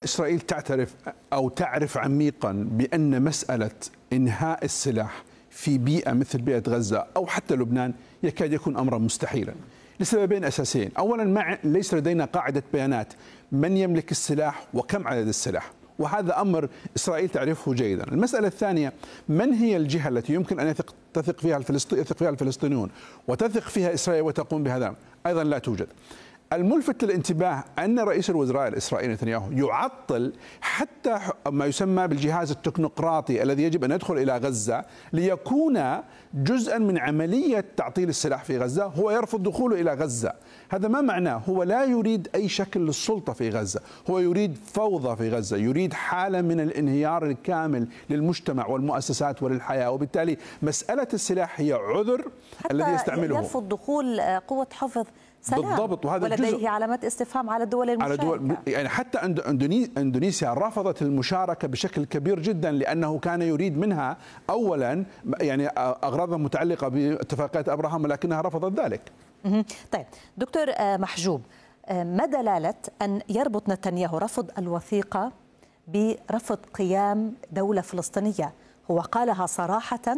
إسرائيل تعترف أو تعرف عميقا بأن مسألة إنهاء السلاح في بيئة مثل بيئة غزة أو حتى لبنان يكاد يكون أمرا مستحيلا لسببين أساسيين. أولا، ليس لدينا قاعدة بيانات من يملك السلاح وكم عدد السلاح، وهذا أمر إسرائيل تعرفه جيدا. المسألة الثانية، من هي الجهة التي يمكن أن يثق فيها الفلسطينيون وتثق فيها إسرائيل وتقوم بهذا؟ أيضا لا توجد. الملفت للانتباه أن رئيس الوزراء الإسرائيلي نتنياهو يعطل حتى ما يسمى بالجهاز التكنوقراطي الذي يجب أن يدخل إلى غزة ليكون جزءا من عملية تعطيل السلاح في غزة. هو يرفض دخوله إلى غزة. هذا ما معناه؟ هو لا يريد أي شكل للسلطة في غزة، هو يريد فوضى في غزة، يريد حالة من الانهيار الكامل للمجتمع والمؤسسات وللحياة. وبالتالي مسألة السلاح هي عذر الذي يستعمله. يرفض دخول قوة حفظ سلام بالضبط، وهذا ولديه علامات استفهام على الدول المشاركة. يعني حتى اندونيسيا رفضت المشاركة بشكل كبير جدا لأنه كان يريد منها أولا يعني أغراضها متعلقة باتفاقية أبراهام، ولكنها رفضت ذلك. طيب دكتور محجوب، ما دلالة أن يربط نتنياهو رفض الوثيقة برفض قيام دولة فلسطينية؟ هو قالها صراحة،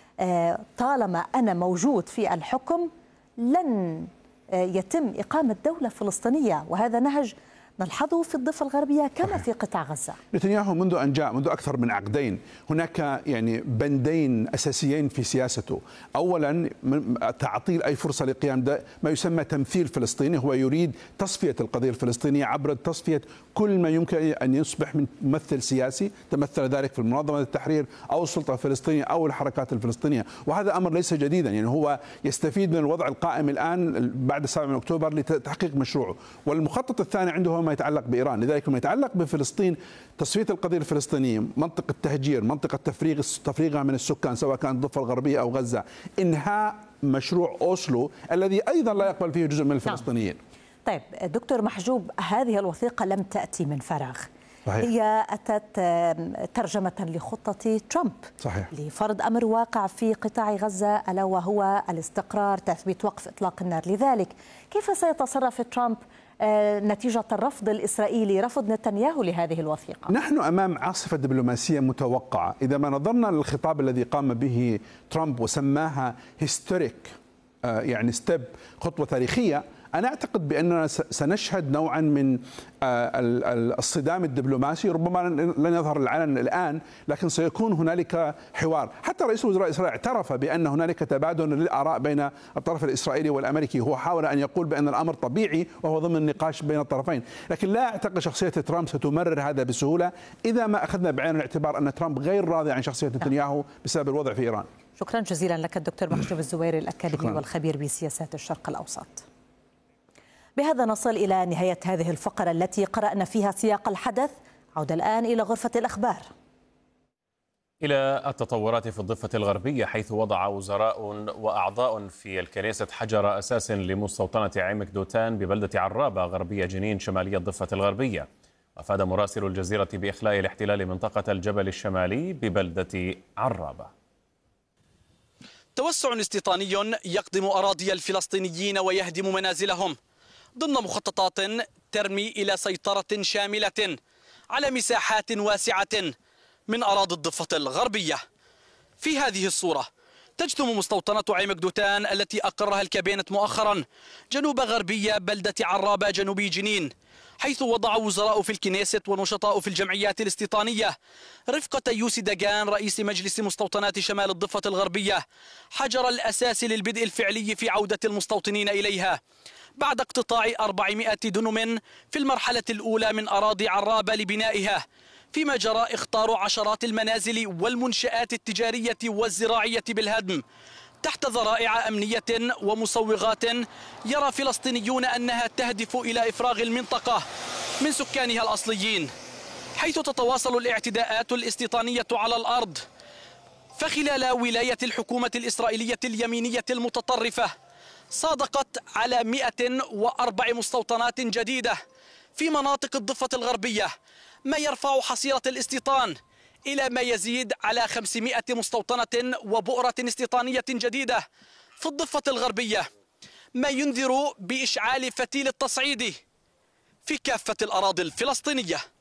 طالما أنا موجود في الحكم لن يتم إقامة دولة فلسطينية، وهذا نهج نلحظه في الضفة الغربية كما في قطاع غزة. نتنياهو منذ أن جاء، منذ أكثر من عقدين، هناك يعني بندين أساسيين في سياسته. أولا، تعطيل أي فرصة لقيام ما يسمى تمثيل فلسطيني. هو يريد تصفية القضية الفلسطينية عبر تصفية كل ما يمكن أن يصبح من ممثل سياسي، تمثل ذلك في منظمة التحرير أو السلطة الفلسطينية أو الحركات الفلسطينية. وهذا أمر ليس جديدا، يعني هو يستفيد من الوضع القائم الآن بعد 7 من أكتوبر لتحقيق مشروعه. والمخطط الثاني عنده هو ما يتعلق بإيران. لذلك ما يتعلق بفلسطين، تصفية القضية الفلسطينية، منطقة تهجير، منطقة تفريغها من السكان سواء كانت الضفة الغربية أو غزة، إنهاء مشروع أوسلو الذي أيضا لا يقبل فيه جزء من الفلسطينيين. طيب دكتور محجوب، هذه الوثيقة لم تأتي من فراغ. صحيح. هي أتت ترجمة لخطة ترامب. صحيح. لفرض أمر واقع في قطاع غزة، ألا وهو الاستقرار، تثبيت وقف إطلاق النار. لذلك كيف سيتصرف ترامب نتيجة الرفض الإسرائيلي، رفض نتنياهو لهذه الوثيقة؟ نحن أمام عاصفة دبلوماسية متوقعة. إذا ما نظرنا للخطاب الذي قام به ترامب وسماها هيستوريك، يعني ستيب، خطوة تاريخية، أنا أعتقد بأننا سنشهد نوعا من الصدام الدبلوماسي. ربما لن يظهر العلن الآن، لكن سيكون هنالك حوار. حتى رئيس وزراء إسرائيل اعترف بأن هنالك تبادل للآراء بين الطرف الإسرائيلي والأمريكي. هو حاول أن يقول بأن الأمر طبيعي وهو ضمن النقاش بين الطرفين، لكن لا أعتقد شخصية ترامب ستمرر هذا بسهولة إذا ما أخذنا بعين الاعتبار أن ترامب غير راضي عن شخصية نتنياهو بسبب الوضع في إيران. شكرا جزيلا لك الدكتور محجوب الزويري، الأكاديمي والخبير بسياسات الشرق الأوسط. بهذا نصل إلى نهاية هذه الفقرة التي قرأنا فيها سياق الحدث. عودة الآن إلى غرفة الأخبار. إلى التطورات في الضفة الغربية، حيث وضع وزراء وأعضاء في الكنيسة حجر أساس لمستوطنة عمك دوتان ببلدة عرابة غربية جنين شمالية الضفة الغربية. وأفاد مراسل الجزيرة بإخلاء الاحتلال منطقة الجبل الشمالي ببلدة عرابة. توسع استيطاني يقضم أراضي الفلسطينيين ويهدم منازلهم ضمن مخططات ترمي إلى سيطرة شاملة على مساحات واسعة من أراضي الضفة الغربية. في هذه الصورة تجثم مستوطنة عمك دوتان التي أقرها الكابينت مؤخرا جنوب غربية بلدة عرابة جنوبي جنين، حيث وضع وزراء في الكنيسة ونشطاء في الجمعيات الاستيطانية رفقة يوسي داغان رئيس مجلس مستوطنات شمال الضفة الغربية حجر الأساس للبدء الفعلي في عودة المستوطنين إليها بعد اقتطاع 400 دنم في المرحلة الأولى من أراضي عرابة لبنائها، فيما جرى إخطار عشرات المنازل والمنشآت التجارية والزراعية بالهدم تحت ذرائع أمنية ومصوغات يرى فلسطينيون أنها تهدف إلى إفراغ المنطقة من سكانها الأصليين، حيث تتواصل الاعتداءات الاستيطانية على الأرض. فخلال ولاية الحكومة الإسرائيلية اليمينية المتطرفة صادقت على 104 مستوطنات جديدة في مناطق الضفة الغربية، ما يرفع حصيلة الاستيطان إلى ما يزيد على 500 مستوطنة وبؤرة استيطانية جديدة في الضفة الغربية، ما ينذر بإشعال فتيل التصعيد في كافة الأراضي الفلسطينية.